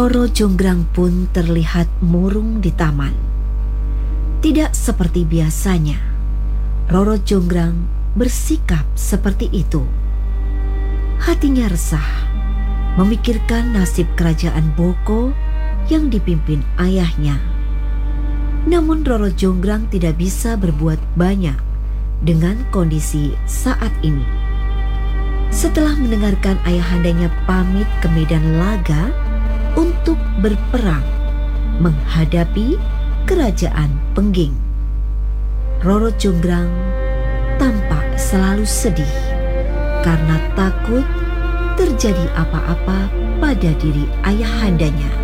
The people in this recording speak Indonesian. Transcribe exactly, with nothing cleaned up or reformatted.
Roro Jonggrang pun terlihat murung di taman. Tidak seperti biasanya, Roro Jonggrang bersikap seperti itu. Hatinya resah, memikirkan nasib kerajaan Boko yang dipimpin ayahnya. Namun Roro Jonggrang tidak bisa berbuat banyak dengan kondisi saat ini. Setelah mendengarkan ayahandanya pamit ke medan laga untuk berperang menghadapi kerajaan Pengging, Roro Jonggrang tampak selalu sedih karena takut terjadi apa-apa pada diri ayahandanya.